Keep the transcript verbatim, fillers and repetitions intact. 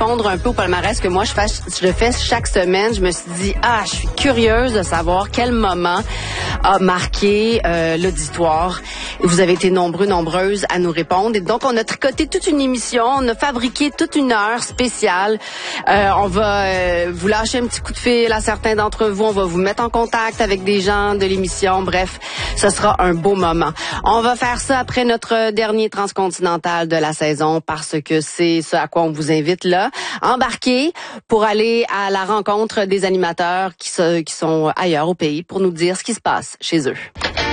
répondre un peu au palmarès que moi je fais, je le fais chaque semaine. Je me suis dit, ah, je suis curieuse de savoir quel moment a marqué euh, l'auditoire. Vous avez été nombreux, nombreuses à nous répondre. Et donc, on a tricoté toute une émission, on a fabriqué toute une heure spéciale. Euh, on va euh, vous lâcher un petit coup de fil à certains d'entre vous. On va vous mettre en contact avec des gens de l'émission. Bref, ce sera un beau moment. On va faire ça après notre dernier transcontinental de la saison parce que c'est ce à quoi on vous invite là. Embarquez pour aller à la rencontre des animateurs qui, se, qui sont ailleurs au pays pour nous dire ce qui se passe chez eux.